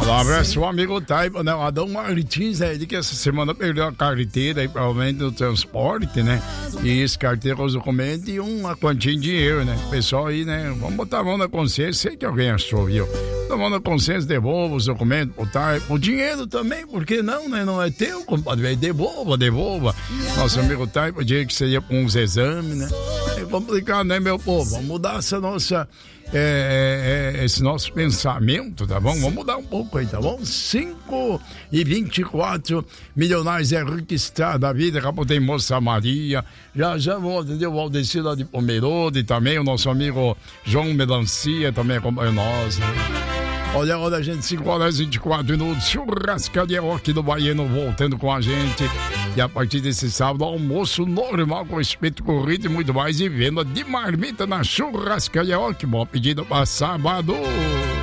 Um abraço, o amigo Taipa, né? O Adão Martins, né? Ele que essa semana perdeu a carteira aí, provavelmente no transporte, né? E esse carteira com os documentos e uma quantia de dinheiro, né? Pessoal aí, né? Vamos botar a mão na consciência, sei que alguém achou, viu? Botar a mão na consciência, devolva os documentos pro Taipa. O dinheiro também, por que não, né? Não é teu, compadre. Devolva. Nosso amigo Taipa, o dia que seria com uns exames, né? É complicado, né, meu povo? Vamos mudar essa nossa... esse nosso pensamento, tá bom? Vamos mudar um pouco aí, tá bom? 5h24, Milionários é rico está da vida, capotei Moça Maria, já vou atender o Valdeci lá de Pomerode também, o nosso amigo João Melancia também acompanha nós, né? Olha, gente, 5h24, churrascaria aqui do Baiano voltando com a gente. E a partir desse sábado, almoço normal com espeto corrido e muito mais. E venda de marmita na churrascaria. Que bom pedido para sábado.